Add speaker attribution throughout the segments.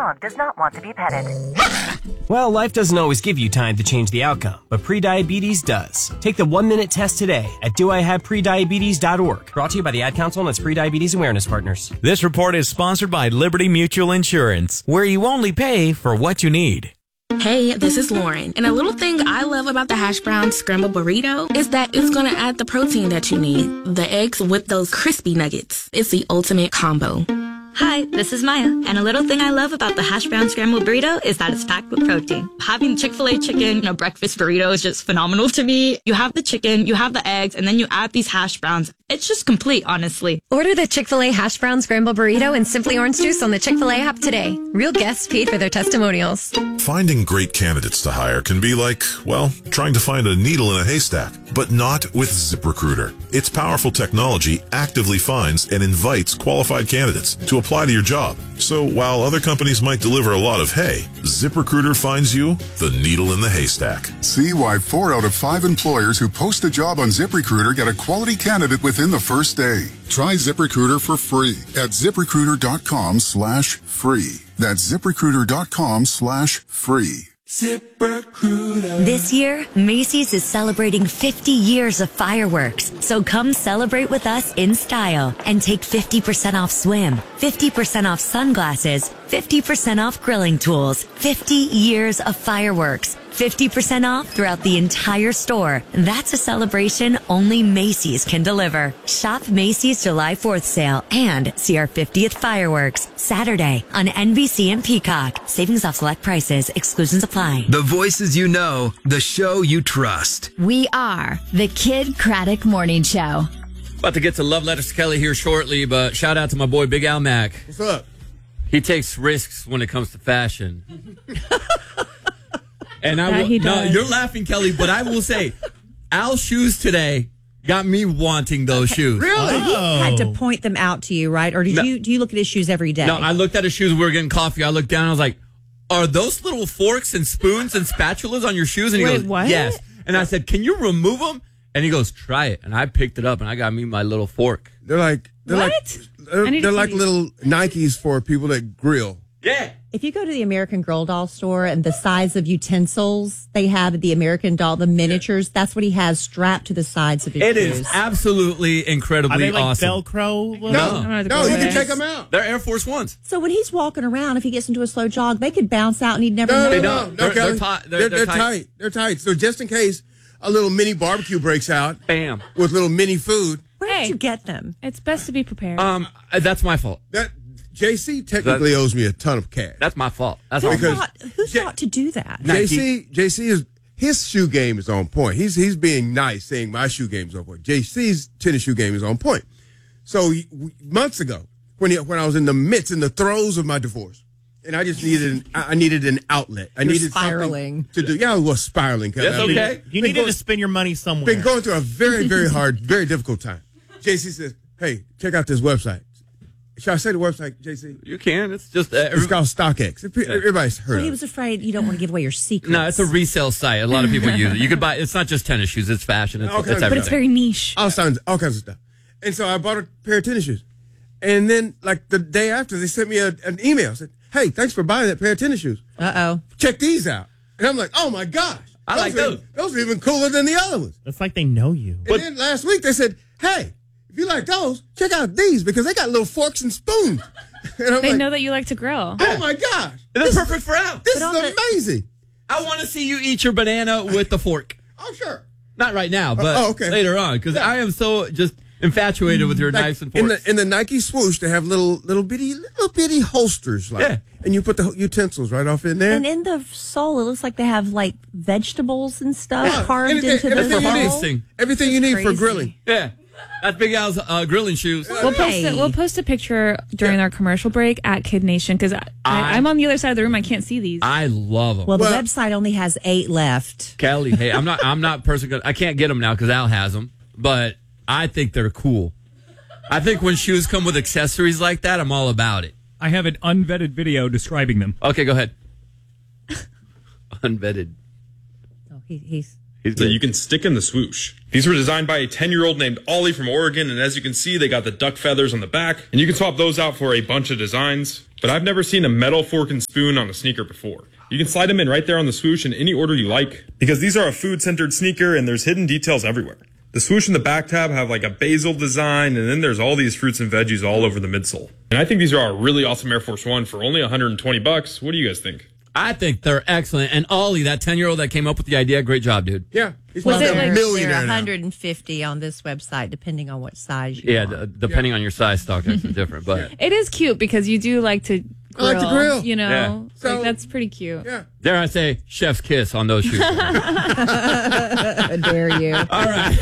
Speaker 1: dog does not want to be petted.
Speaker 2: Well, life doesn't always give you time to change the outcome, but prediabetes does. Take the 1-minute test today at doihaveprediabetes.org. Brought to you by the Ad Council and its Prediabetes Awareness Partners.
Speaker 3: This report is sponsored by Liberty Mutual Insurance, where you only pay for what you need.
Speaker 4: Hey, this is Lauren, and a little thing I love about the hash brown scrambled burrito is that it's going to add the protein that you need. The eggs with those crispy nuggets. It's the ultimate combo.
Speaker 5: Hi, this is Maya, and a little thing I love about the hash brown scrambled burrito is that it's packed with protein. Having Chick-fil-A chicken in a breakfast burrito is just phenomenal to me. You have the chicken, you have the eggs, and then you add these hash browns. It's just complete, honestly.
Speaker 6: Order the Chick-fil-A hash brown scrambled burrito and Simply Orange Juice on the Chick-fil-A app today. Real guests paid for their testimonials.
Speaker 7: Finding great candidates to hire can be like, well, trying to find a needle in a haystack, but not with ZipRecruiter. Its powerful technology actively finds and invites qualified candidates to apply to your job. So while other companies might deliver a lot of hay, ZipRecruiter finds you the needle in the haystack.
Speaker 8: See why 4 out of 5 employers who post a job on ZipRecruiter get a quality candidate within the first day. Try ZipRecruiter for free at ZipRecruiter.com/free. That's ZipRecruiter.com/free.
Speaker 9: ZipRecruiter. This year, Macy's is celebrating 50 years of fireworks. So come celebrate with us in style and take 50% off swim, 50% off sunglasses, 50% off grilling tools, 50 years of fireworks, 50% off throughout the entire store. That's a celebration only Macy's can deliver. Shop Macy's July 4th sale and see our 50th fireworks Saturday on NBC and Peacock. Savings off select prices. Exclusions apply.
Speaker 10: The voices you know, the show you trust.
Speaker 11: We are the Kid Craddock Morning Show.
Speaker 12: About to get to Love Letters to Kelly here shortly, but shout out to my boy Big Al Mack.
Speaker 13: What's up?
Speaker 12: He takes risks when it comes to fashion. And you're laughing, Kelly, but I will say, Al's shoes today got me wanting those shoes.
Speaker 14: Really? He had to point them out to you, right? Or do you look at his shoes every day?
Speaker 12: No, I looked at his shoes. We were getting coffee. I looked down. And I was like, "Are those little forks and spoons and spatulas on your shoes?" And he goes,
Speaker 14: what?
Speaker 12: "Yes." And I said, "Can you remove them?" And he goes, "Try it." And I picked it up, and I got me my little fork.
Speaker 13: They're like little Nikes for people that grill.
Speaker 12: Yeah.
Speaker 14: If you go to the American Girl doll store and the size of utensils they have at the American Doll, the miniatures, that's what he has strapped to the sides of his shoes.
Speaker 12: It is absolutely incredibly
Speaker 15: Are they like
Speaker 12: awesome.
Speaker 15: Velcro?
Speaker 13: No, you can take them out.
Speaker 12: They're Air Force Ones.
Speaker 14: So when he's walking around, if he gets into a slow jog, they could bounce out and he'd never know.
Speaker 13: No,
Speaker 12: They're
Speaker 13: tight. They're tight. So just in case a little mini barbecue breaks out,
Speaker 12: bam,
Speaker 13: with little mini food.
Speaker 14: Where did you get them?
Speaker 16: It's best to be prepared.
Speaker 12: That's my fault.
Speaker 13: JC technically owes me a ton of cash.
Speaker 12: That's my fault. That's
Speaker 14: Who thought to do that?
Speaker 13: JC is his shoe game is on point. He's being nice, saying my shoe game is on point. JC's tennis shoe game is on point. So months ago, when I was in the throes of my divorce, and I just needed an outlet. I needed
Speaker 14: spiraling
Speaker 13: something to do. Yeah, I was spiraling.
Speaker 12: That's okay.
Speaker 15: You needed to spend your money somewhere.
Speaker 13: Been going through a very, very hard, very difficult time. JC says, "Hey, check out this website." Should I say the website, JC?
Speaker 12: You can. It's just
Speaker 13: it's called StockX. Everybody's heard of it.
Speaker 14: So he was afraid you don't want to give away your secrets.
Speaker 12: No, it's a resale site. A lot of people use it. You could buy. It's not just tennis shoes. It's fashion. It's everything.
Speaker 16: But it's very niche.
Speaker 13: All kinds of stuff. And so I bought a pair of tennis shoes. And then, like the day after, they sent me an email. Said, "Hey, thanks for buying that pair of tennis shoes. Check these out." And I'm like, "Oh my gosh,
Speaker 12: I like those.
Speaker 13: Those are even cooler than the other ones."
Speaker 15: It's like they know you.
Speaker 13: And then last week they said, "Hey, if you like those, check out these because they got little forks and spoons." And
Speaker 16: They know that you like to grill.
Speaker 13: Oh my gosh,
Speaker 12: It's perfect for Al.
Speaker 13: this is amazing.
Speaker 12: I want to see you eat your banana with the fork.
Speaker 13: Oh sure.
Speaker 12: Not right now, but later on, because I am so just infatuated with your knives and forks.
Speaker 13: In the Nike swoosh, they have little bitty holsters, and you put the utensils right off in there.
Speaker 14: And in the sole, it looks like they have like vegetables and stuff carved
Speaker 13: Anything-
Speaker 14: into the
Speaker 13: everything everything you need for grilling.
Speaker 12: Yeah. That's Big Al's grilling shoes.
Speaker 16: We'll post a picture during our commercial break at Kid Nation because I'm on the other side of the room. I can't see these.
Speaker 12: I love them.
Speaker 14: Well, the website only has 8 left.
Speaker 12: Kelly, hey, I'm not person. I can't get them now because Al has them, but I think they're cool. I think when shoes come with accessories like that, I'm all about it.
Speaker 17: I have an unvetted video describing them.
Speaker 12: Okay, go ahead. Unvetted.
Speaker 14: Oh, he's
Speaker 1: that you can stick in the swoosh. These were designed by a 10-year-old named Ollie from Oregon, and as you can see, they got the duck feathers on the back, and you can swap those out for a bunch of designs. But I've never seen a metal fork and spoon on a sneaker before. You can slide them in right there on the swoosh in any order you like, because these are a food-centered sneaker and there's hidden details everywhere. The swoosh and the back tab have like a basil design, and then there's all these fruits and veggies all over the midsole. And I think these are a really awesome Air Force One for only $120. What do you guys think?
Speaker 12: I think they're excellent. And Ollie, that 10-year-old that came up with the idea, great job, dude.
Speaker 13: Yeah. He's
Speaker 14: Was it
Speaker 13: a
Speaker 14: like
Speaker 13: millionaire
Speaker 14: they're
Speaker 13: now.
Speaker 14: 150 on this website, depending on what size you want.
Speaker 12: Depending on your size, StockX is different. But
Speaker 16: It is cute because you do like to
Speaker 13: I like to grill.
Speaker 16: You know,
Speaker 12: Yeah.
Speaker 16: like,
Speaker 13: So-
Speaker 16: that's pretty cute.
Speaker 13: Yeah.
Speaker 12: dare I say, chef's kiss on those shoes.
Speaker 14: Dare you.
Speaker 12: All right.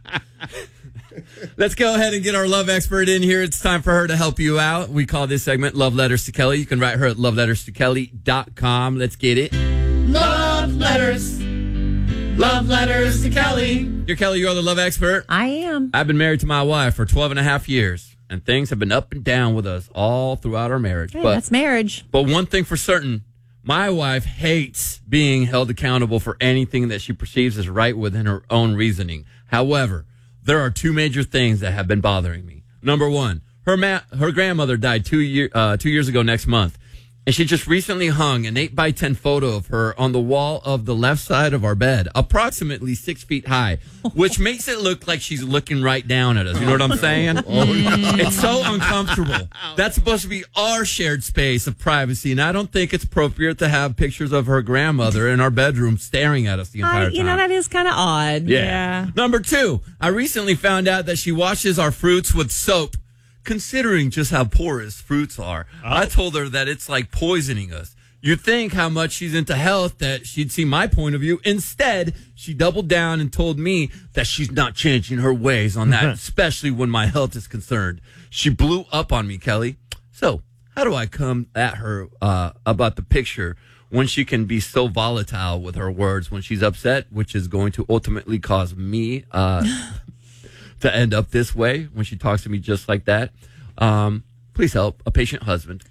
Speaker 12: Let's go ahead and get our love expert in here. It's time for her to help you out. We call this segment Love Letters to Kelly. You can write her at loveletterstokelly.com. Let's get it. Love letters. Love letters to Kelly. Dear Kelly, you're the love expert.
Speaker 14: I am.
Speaker 12: I've been married to my wife for 12 and a half years, and things have been up and down with us all throughout our marriage.
Speaker 14: Hey, that's marriage.
Speaker 12: But one thing for certain, my wife hates being held accountable for anything that she perceives as right within her own reasoning. However, there are two major things that have been bothering me. Number one, her grandmother died 2 years ago next month, and she just recently hung an 8x10 photo of her on the wall of the left side of our bed, approximately 6 feet high, which makes it look like she's looking right down at us. You know what I'm saying? It's so uncomfortable. That's supposed to be our shared space of privacy, and I don't think it's appropriate to have pictures of her grandmother in our bedroom staring at us the entire time.
Speaker 14: You know, that is kind of odd.
Speaker 12: Yeah. Number two, I recently found out that she washes our fruits with soap. Considering just how porous fruits are, I told her that it's like poisoning us. You'd think how much she's into health that she'd see my point of view. Instead, she doubled down and told me that she's not changing her ways on that, especially when my health is concerned. She blew up on me, Kelly. So how do I come at her about the picture when she can be so volatile with her words when she's upset, which is going to ultimately cause me to end up this way when she talks to me just like that? Please help a patient husband.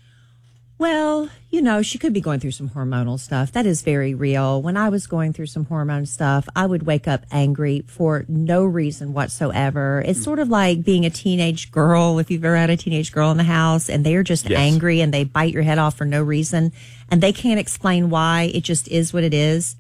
Speaker 14: Well, you know, she could be going through some hormonal stuff. That is very real. When I was going through some hormone stuff, I would wake up angry for no reason whatsoever. It's sort of like being a teenage girl, if you've ever had a teenage girl in the house, and they're just angry and they bite your head off for no reason, and they can't explain why. It just is what it is.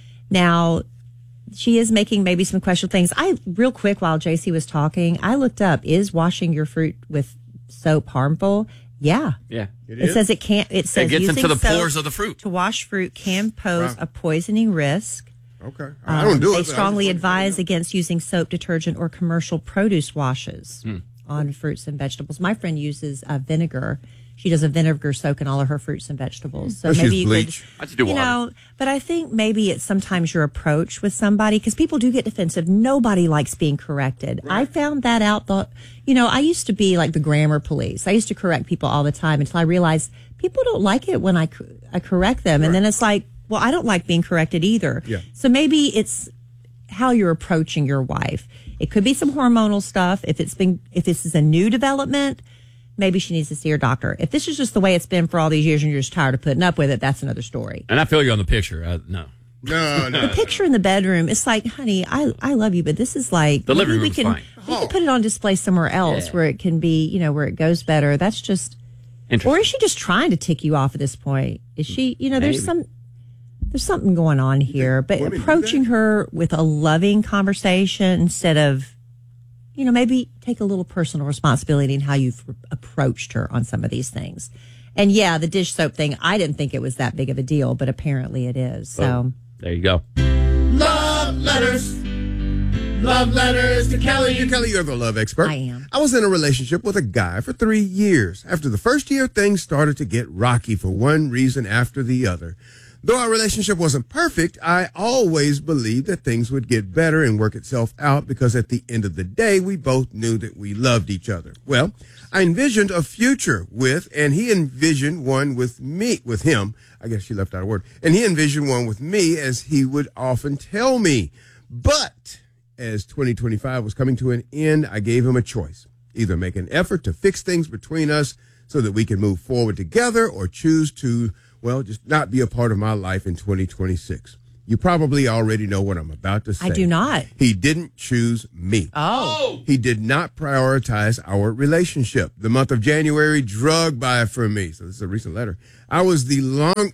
Speaker 14: Now, she is making maybe some questionable things. Real quick, while JC was talking, I looked up, is washing your fruit with soap harmful? Yeah.
Speaker 12: Yeah.
Speaker 14: It says it can't. It says
Speaker 12: it gets
Speaker 14: using
Speaker 12: into the
Speaker 14: soap
Speaker 12: pores of the fruit.
Speaker 14: to wash fruit can pose a poisoning risk.
Speaker 13: Okay. I don't do
Speaker 14: They
Speaker 13: it.
Speaker 14: strongly advise against using soap, detergent, or commercial produce washes on fruits and vegetables. My friend uses vinegar. She does a vinegar soak in all of her fruits and vegetables. So maybe you
Speaker 13: bleach.
Speaker 14: could,
Speaker 12: I just do
Speaker 14: you
Speaker 12: water.
Speaker 14: know, but I think maybe it's sometimes your approach with somebody, because people do get defensive. Nobody likes being corrected. Right. I found that out. I used to be like the grammar police. I used to correct people all the time until I realized people don't like it when I correct them. And then it's like, well, I don't like being corrected either.
Speaker 13: Yeah.
Speaker 14: So maybe it's how you're approaching your wife. It could be some hormonal stuff. If this is a new development, maybe she needs to see her doctor. If this is just the way it's been for all these years and you're just tired of putting up with it, that's another story.
Speaker 12: And I feel you on the picture. No.
Speaker 13: No.
Speaker 14: The picture in the bedroom, it's like, honey, I love you, but this is like,
Speaker 12: The living
Speaker 14: maybe
Speaker 12: room's fine.
Speaker 14: we can put it on display somewhere else where it can be, where it goes better. That's just, or is she just trying to tick you off at this point? Is she, there's something going on here, but approaching her with a loving conversation instead of, maybe take a little personal responsibility in how you've approached her on some of these things. And yeah, the dish soap thing, I didn't think it was that big of a deal, but apparently it is. So
Speaker 12: there you go.
Speaker 13: Love letters. Love letters to Kelly. Kelly, you're the love expert.
Speaker 14: I am.
Speaker 13: I was in a relationship with a guy for 3 years. After the first year, things started to get rocky for one reason after the other. Though our relationship wasn't perfect, I always believed that things would get better and work itself out because at the end of the day, we both knew that we loved each other. Well, I envisioned a future and he envisioned one with him. I guess she left out a word. And he envisioned one with me, as he would often tell me. But as 2025 was coming to an end, I gave him a choice. Either make an effort to fix things between us so that we can move forward together, or choose to just not be a part of my life in 2026. You probably already know what I'm about to say.
Speaker 14: I do not.
Speaker 13: He didn't choose me.
Speaker 14: Oh.
Speaker 13: He did not prioritize our relationship. The month of January drug by for me. So this is a recent letter. It was the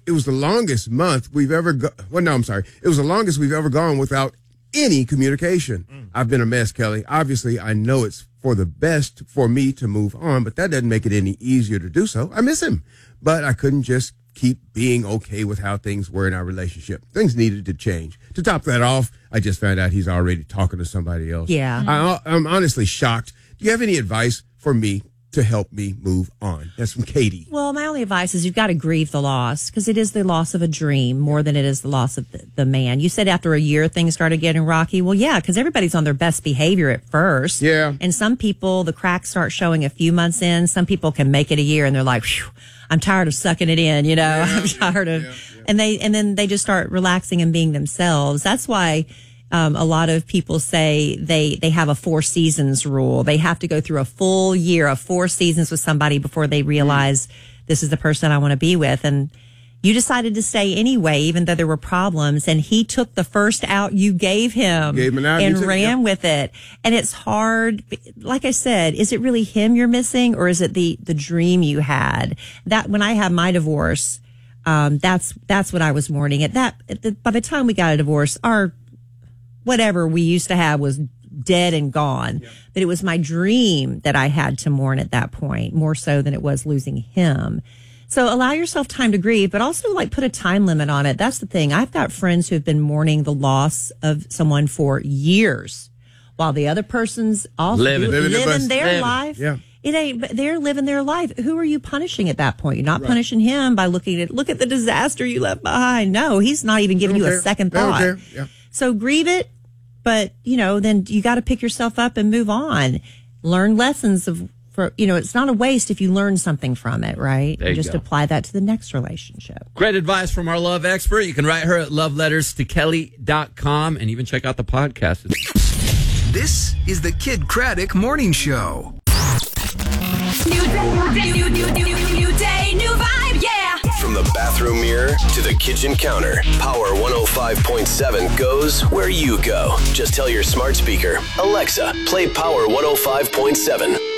Speaker 13: longest month we've ever It was the longest we've ever gone without any communication. I've been a mess, Kelly. Obviously, I know it's for the best for me to move on, but that doesn't make it any easier to do so. I miss him, but I couldn't just keep being okay with how things were in our relationship. Things needed to change. To top that off, I just found out he's already talking to somebody else.
Speaker 14: Yeah.
Speaker 13: I'm honestly shocked. Do you have any advice for me to help me move on? That's from Katie.
Speaker 14: Well, my only advice is you've got to grieve the loss, because it is the loss of a dream more than it is the loss of the man. You said after a year things started getting rocky. Well, yeah, because everybody's on their best behavior at first.
Speaker 13: Yeah.
Speaker 14: And some people, the cracks start showing a few months in. Some people can make it a year and they're like, phew, I'm tired of sucking it in, you know. I'm tired of, and then they just start relaxing and being themselves. That's why a lot of people say they have a 4 seasons rule. They have to go through a full year of 4 seasons with somebody before they realize this is the person I want to be with. And you decided to stay anyway, even though there were problems. And he took the first out you gave him and ran with it. And it's hard. Like I said, is it really him you're missing, or is it the dream you had? That when I had my divorce, that's what I was mourning. By the time we got a divorce, our whatever we used to have was dead and gone. Yeah. But it was my dream that I had to mourn at that point, more so than it was losing him. So allow yourself time to grieve, but also like put a time limit on it. That's the thing. I've got friends who have been mourning the loss of someone for years, while the other person's also living their life.
Speaker 13: Yeah.
Speaker 14: It ain't, but they're living their life. Who are you punishing at that point? You're not punishing him by look at the disaster you left behind. No, he's not even giving you a second thought.
Speaker 13: Yeah.
Speaker 14: So grieve it, but then you got to pick yourself up and move on. Learn lessons it's not a waste if you learn something from it, right?
Speaker 12: There you
Speaker 14: just
Speaker 12: go.
Speaker 14: apply that to the next relationship.
Speaker 12: Great advice from our love expert. You can write her at loveletterstokelly.com and even check out the podcast.
Speaker 10: This is the Kid Craddock Morning Show.
Speaker 18: New day, new vibe, yeah.
Speaker 19: From the bathroom mirror to the kitchen counter, Power 105.7 goes where you go. Just tell your smart speaker, Alexa, play Power 105.7.